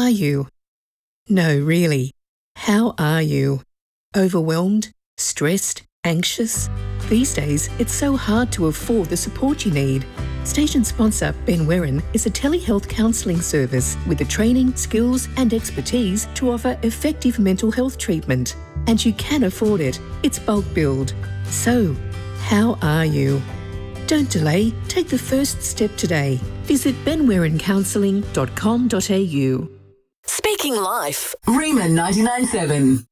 are you? No, really. How are you? Overwhelmed? Stressed? Anxious? These days, it's so hard to afford the support you need. Station sponsor Ben Werin is a telehealth counselling service with the training, skills and expertise to offer effective mental health treatment. And you can afford it. It's bulk billed. So, how are you? Don't delay. Take the first step today. Visit benwerincounselling.com.au. Speaking Life, Rima 99.7.